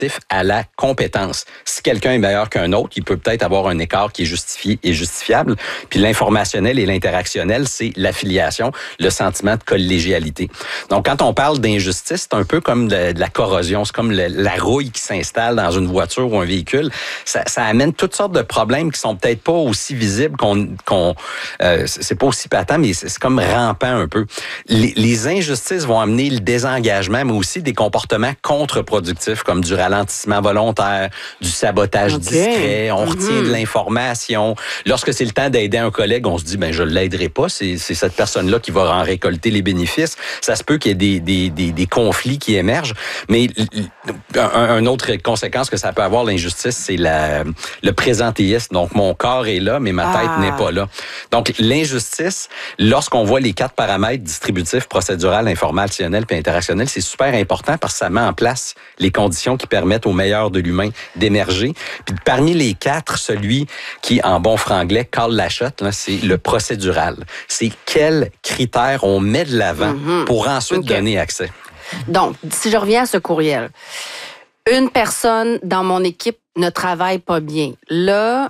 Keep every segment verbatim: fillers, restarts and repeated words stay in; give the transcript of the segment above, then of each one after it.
relatif à la compétence. Si quelqu'un est meilleur qu'un autre, il peut peut-être avoir un écart qui est justifié et justifiable. Puis l'informationnel et l'interactionnel, c'est l'affiliation, le sentiment de collégialité. Donc, quand on parle d'injustice, c'est un peu comme de, de la corrosion, c'est comme le, la rouille qui s'installe dans une voiture ou un véhicule. Ça, ça amène toutes sortes de problèmes qui sont peut-être pas aussi visibles qu'on... qu'on euh, c'est pas aussi patent, mais c'est, c'est comme rampant un peu. Les, les injustices vont amener le désengagement, mais aussi des comportements contre-productifs, comme du ralentissement volontaire, du sabotage okay. discret, on mm-hmm. retient de l'information. Lorsque c'est le temps d'aider un collègue, on se dit, ben je l'aiderai pas, c'est, c'est cette personne-là qui va en récolter les bénéfices. Ça se peut qu'il y ait des, des, des, des conflits qui émergent, mais un, un autre conséquence que ça peut avoir, l'injustice, c'est la, le présentéisme. Donc, mon corps est là, mais ma tête ah. n'est pas là. Donc, l'injustice, lorsqu'on voit les quatre paramètres distributifs, procédural, informationnel puis interactionnel, c'est super important parce que ça met en place les conditions qui permettent au meilleur de l'humain d'émerger. Puis parmi les quatre, celui qui, en bon franglais, call la shot, là, c'est le procédural. C'est quels critères on met de l'avant mm-hmm. pour ensuite okay. donner accès. Donc, si je reviens à ce courriel, une personne dans mon équipe ne travaille pas bien. Là,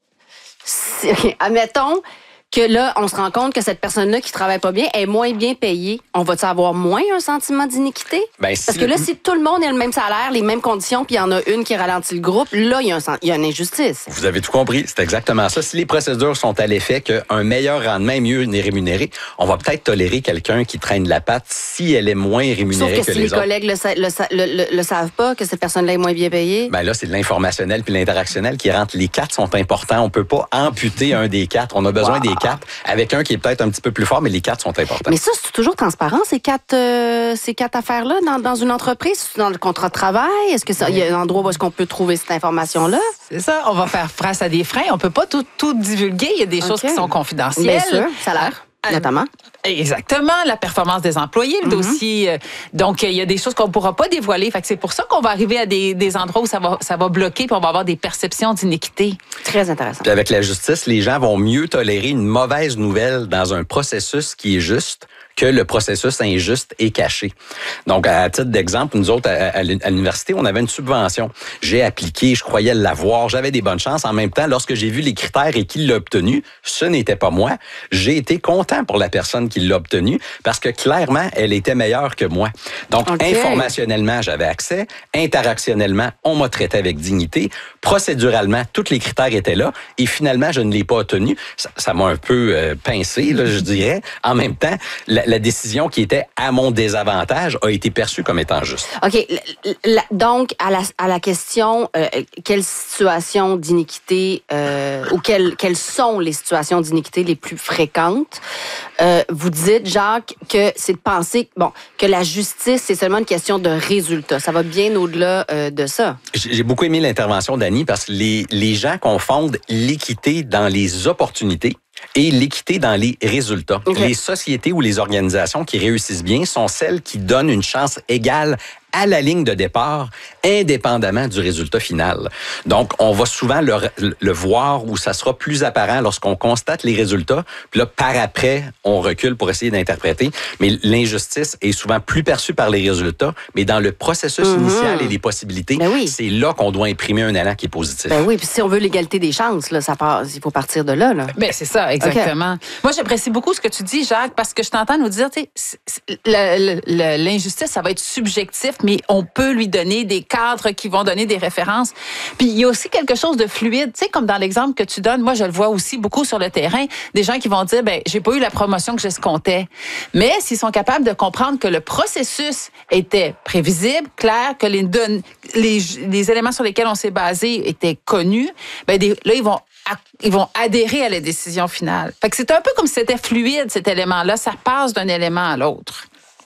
c'est, admettons que là, on se rend compte que cette personne-là qui travaille pas bien est moins bien payée. On va-tu avoir moins un sentiment d'iniquité? Ben, si Parce que là, si tout le monde a le même salaire, les mêmes conditions, puis il y en a une qui ralentit le groupe, là, il y a, un, il y a une injustice. Vous avez tout compris. C'est exactement ça. Si les procédures sont à l'effet qu'un meilleur rendement est mieux rémunéré, on va peut-être tolérer quelqu'un qui traîne la patte si elle est moins rémunérée Sauf que, que si les, les autres. collègues le, le, le, le, le savent pas, que cette personne-là est moins bien payée. Ben là, c'est de l'informationnel puis l'interactionnel qui rentre. Les quatre sont importants. On peut pas amputer un des quatre. On a besoin wow. des quatre. Avec un qui est peut-être un petit peu plus fort, mais les quatre sont importants. Mais ça, c'est toujours transparent, ces quatre, euh, ces quatre affaires-là, dans, dans une entreprise, dans le contrat de travail? Est-ce qu'il y a un endroit où est-ce qu'on peut trouver cette information-là? C'est ça, on va faire face à des freins. On peut pas tout, tout divulguer. Il y a des okay. choses qui sont confidentielles. Bien sûr, salaire. Notamment. Exactement, la performance des employés, le mm-hmm. dossier. Donc, il y a des choses qu'on ne pourra pas dévoiler. Fait que c'est pour ça qu'on va arriver à des, des endroits où ça va, ça va bloquer puis on va avoir des perceptions d'iniquité. Très intéressant. Puis avec la justice, les gens vont mieux tolérer une mauvaise nouvelle dans un processus qui est juste que le processus injuste et caché. Donc, à titre d'exemple, nous autres, à, à l'université, on avait une subvention. J'ai appliqué, je croyais l'avoir, j'avais des bonnes chances. En même temps, lorsque j'ai vu les critères et qui l'a obtenu, ce n'était pas moi. J'ai été content pour la personne qui l'a obtenu parce que clairement, elle était meilleure que moi. Donc, okay. informationnellement, j'avais accès. Interactionnellement, on m'a traité avec dignité. Procéduralement, tous les critères étaient là. Et finalement, je ne l'ai pas obtenu. Ça, ça m'a un peu euh, pincé, là, je dirais. En même temps, la, la décision qui était à mon désavantage a été perçue comme étant juste. OK. La, donc, à la, à la question, euh, quelle situation d'iniquité euh, ou quelles, quelles sont les situations d'iniquité les plus fréquentes, euh, vous dites, Jacques, que c'est de penser bon, que la justice, c'est seulement une question de résultat. Ça va bien au-delà euh, de ça. J'ai beaucoup aimé l'intervention d'Annie parce que les, les gens confondent l'équité dans les opportunités et l'équité dans les résultats. Okay. Les sociétés ou les organisations qui réussissent bien sont celles qui donnent une chance égale à la ligne de départ, indépendamment du résultat final. Donc, on va souvent le, le voir où ça sera plus apparent lorsqu'on constate les résultats, puis là, par après, on recule pour essayer d'interpréter. Mais l'injustice est souvent plus perçue par les résultats, mais dans le processus mm-hmm. initial et les possibilités, ben oui. c'est là qu'on doit imprimer un élan qui est positif. Ben oui, puis si on veut l'égalité des chances, là, ça part, il faut partir de là. là. Ben c'est ça, exactement. Okay. Moi, j'apprécie beaucoup ce que tu dis, Jacques, parce que je t'entends nous dire, tu sais, l'injustice, ça va être subjectif, mais on peut lui donner des cadres qui vont donner des références. Puis il y a aussi quelque chose de fluide, tu sais, comme dans l'exemple que tu donnes, moi je le vois aussi beaucoup sur le terrain, des gens qui vont dire, ben j'ai pas eu la promotion que j'escomptais. Mais s'ils sont capables de comprendre que le processus était prévisible, clair, que les, donnes, les, les éléments sur lesquels on s'est basé étaient connus, ben des, là ils vont ils vont adhérer à la décision finale. Fait que c'est un peu comme si c'était fluide cet élément-là, ça passe d'un élément à l'autre.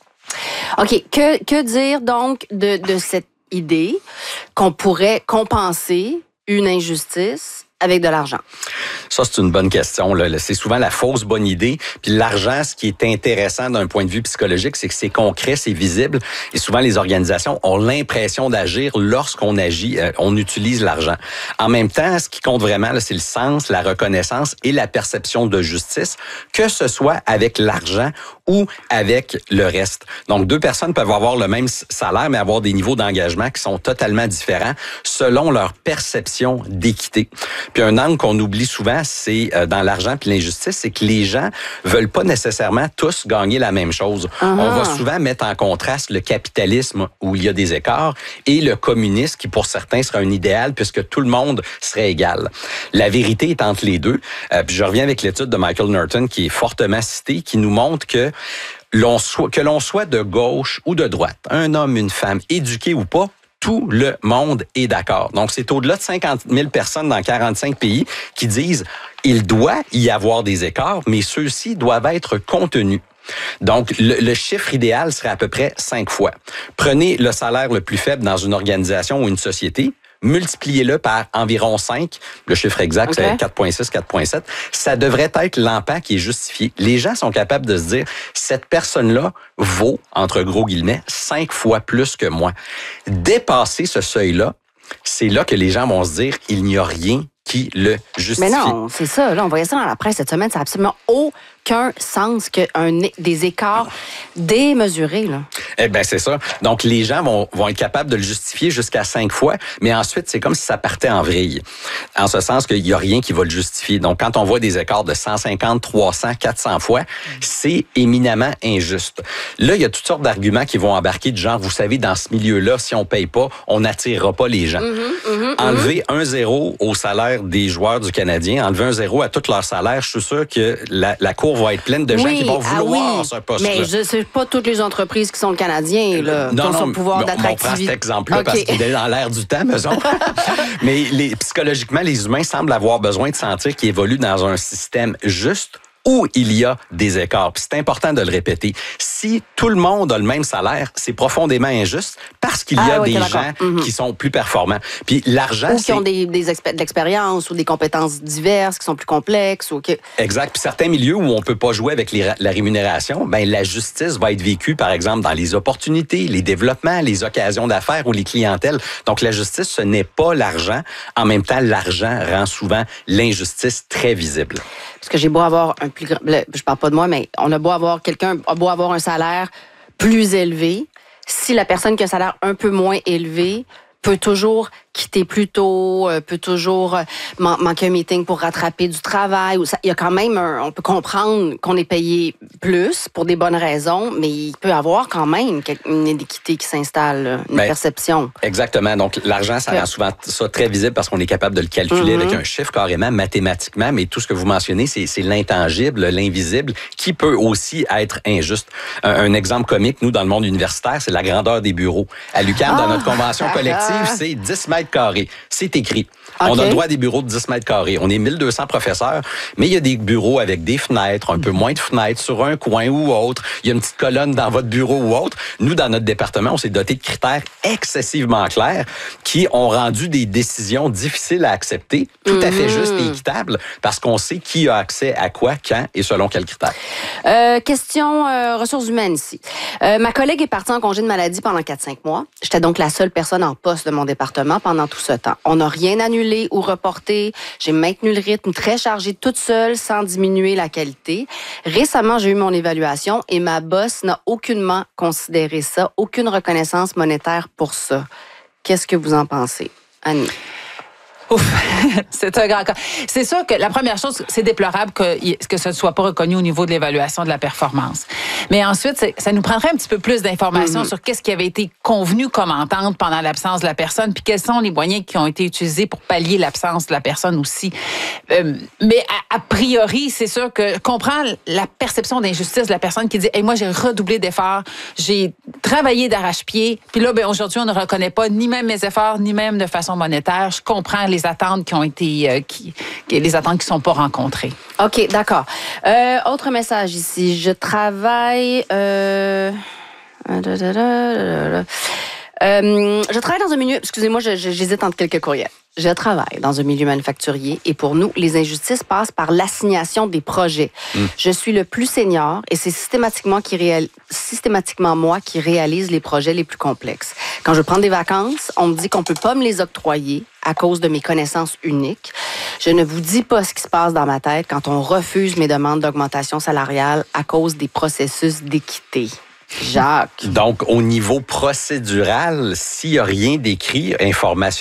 OK. Que, que dire donc de, de cette idée qu'on pourrait compenser une injustice avec de l'argent? Ça, c'est une bonne question. Là. C'est souvent la fausse bonne idée. Puis l'argent, ce qui est intéressant d'un point de vue psychologique, c'est que c'est concret, c'est visible. Et souvent, les organisations ont l'impression d'agir lorsqu'on agit, euh, on utilise l'argent. En même temps, ce qui compte vraiment, là, c'est le sens, la reconnaissance et la perception de justice, que ce soit avec l'argent ou avec le reste. Donc, deux personnes peuvent avoir le même salaire, mais avoir des niveaux d'engagement qui sont totalement différents selon leur perception d'équité. Puis un angle qu'on oublie souvent, c'est euh, dans l'argent puis l'injustice, c'est que les gens veulent pas nécessairement tous gagner la même chose. Uh-huh. On va souvent mettre en contraste le capitalisme où il y a des écarts et le communisme qui, pour certains, sera un idéal puisque tout le monde serait égal. La vérité est entre les deux. Euh, puis je reviens avec l'étude de Michael Norton qui est fortement citée, qui nous montre que l'on soit, que l'on soit de gauche ou de droite, un homme, une femme, éduqué ou pas, tout le monde est d'accord. Donc, c'est au-delà de cinquante mille personnes dans quarante-cinq pays qui disent il doit y avoir des écarts, mais ceux-ci doivent être contenus. Donc, le, le chiffre idéal serait à peu près cinq fois. Prenez le salaire le plus faible dans une organisation ou une société, multipliez-le par environ cinq, le chiffre exact, okay. c'est quatre virgule six, quatre virgule sept, ça devrait être l'empan qui est justifié. Les gens sont capables de se dire, cette personne-là vaut, entre gros guillemets, cinq fois plus que moi. Dépasser ce seuil-là, c'est là que les gens vont se dire, il n'y a rien qui le justifie. Mais non, c'est ça. Là, on voyait ça dans la presse cette semaine. Ça n'a absolument aucun sens que un, des écarts démesurés. Là. Eh bien, c'est ça. Donc, les gens vont, vont être capables de le justifier jusqu'à cinq fois, mais ensuite, c'est comme si ça partait en vrille. En ce sens qu'il n'y a rien qui va le justifier. Donc, quand on voit des écarts de cent cinquante, trois cents, quatre cents fois, c'est éminemment injuste. Là, il y a toutes sortes d'arguments qui vont embarquer du genre, vous savez, dans ce milieu-là, si on ne paye pas, on n'attirera pas les gens. Mm-hmm, mm-hmm, Enlever mm-hmm. un zéro au salaire des joueurs du Canadien, enlever un zéro à tout leur salaire, je suis sûr que la, la cour va être pleine de gens oui, qui vont vouloir ah oui, ce poste-là. Mais je sais pas toutes les entreprises qui sont le Canadien, là, non, qui ont non, ce pouvoir non, d'attractivité. On prend cet exemple-là okay. parce qu'il est dans l'air du temps, mettons. Mais les, psychologiquement, les humains semblent avoir besoin de sentir qu'ils évoluent dans un système juste où il y a des écarts. Puis c'est important de le répéter. Si tout le monde a le même salaire, c'est profondément injuste parce qu'il y a ah, oui, des gens mm-hmm. qui sont plus performants. Puis l'argent, ou c'est... qui ont des, des expé- de l'expérience ou des compétences diverses qui sont plus complexes. Ou que... Exact. Puis certains milieux où on peut pas jouer avec les, la rémunération, ben la justice va être vécue, par exemple, dans les opportunités, les développements, les occasions d'affaires ou les clientèles. Donc la justice, ce n'est pas l'argent. En même temps, l'argent rend souvent l'injustice très visible. Parce que j'ai beau avoir un plus grand... Je parle pas de moi, mais on a beau avoir quelqu'un a beau avoir un salaire plus élevé. Si la personne qui a un salaire un peu moins élevé peut toujours quitter plus tôt, peut toujours man- manquer un meeting pour rattraper du travail. Il y a quand même, un, on peut comprendre qu'on est payé plus pour des bonnes raisons, mais il peut y avoir quand même une inéquité qui s'installe, une ben, perception. Exactement. Donc, l'argent, ça rend souvent ça très visible parce qu'on est capable de le calculer mm-hmm. avec un chiffre carrément, mathématiquement, mais tout ce que vous mentionnez, c'est, c'est l'intangible, l'invisible, qui peut aussi être injuste. Un, un exemple comique, nous, dans le monde universitaire, c'est la grandeur des bureaux. À l'U Q A M, ah, dans notre convention collective, ah, c'est dix mètres carrés. C'est écrit. Okay. On a le droit à des bureaux de dix mètres carrés. On est mille deux cents professeurs, mais il y a des bureaux avec des fenêtres, un peu moins de fenêtres, sur un coin ou autre. Il y a une petite colonne dans votre bureau ou autre. Nous, dans notre département, on s'est doté de critères excessivement clairs qui ont rendu des décisions difficiles à accepter, tout mm-hmm. à fait justes et équitables, parce qu'on sait qui a accès à quoi, quand et selon quels critères. Euh, question euh, ressources humaines ici. Euh, ma collègue est partie en congé de maladie pendant quatre à cinq mois. J'étais donc la seule personne en poste de mon département pendant tout ce temps. On n'a rien annulé ou reporté. J'ai maintenu le rythme très chargé toute seule sans diminuer la qualité. Récemment, j'ai eu mon évaluation et ma boss n'a aucunement considéré ça, aucune reconnaissance monétaire pour ça. Qu'est-ce que vous en pensez, Annie? Ouf, c'est un grand cas. C'est sûr que la première chose, c'est déplorable que, que ça ne soit pas reconnu au niveau de l'évaluation de la performance. Mais ensuite, c'est, ça nous prendrait un petit peu plus d'informations mm-hmm. sur qu'est-ce qui avait été convenu comme entente pendant l'absence de la personne, puis quels sont les moyens qui ont été utilisés pour pallier l'absence de la personne aussi. Euh, mais a, a priori, c'est sûr que je comprends la perception d'injustice de la personne qui dit hey, « moi, j'ai redoublé d'efforts, j'ai travaillé d'arrache-pied, puis là, ben, aujourd'hui, on ne reconnaît pas ni même mes efforts, ni même de façon monétaire. Je comprends les attentes qui ont été, euh, qui, qui, les attentes qui sont pas rencontrées. OK, d'accord. Euh, autre message ici. Je travaille... Euh... Euh, je travaille dans un milieu... Excusez-moi, je, je, j'hésite entre quelques courriels. Je travaille dans un milieu manufacturier et pour nous, les injustices passent par l'assignation des projets. Mmh. Je suis le plus senior et c'est systématiquement, qui réal... systématiquement moi qui réalise les projets les plus complexes. Quand je prends des vacances, on me dit qu'on peut pas me les octroyer à cause de mes connaissances uniques. Je ne vous dis pas ce qui se passe dans ma tête quand on refuse mes demandes d'augmentation salariale à cause des processus d'équité. Jacques. Donc, au niveau procédural, s'il n'y a rien d'écrit, informationnel,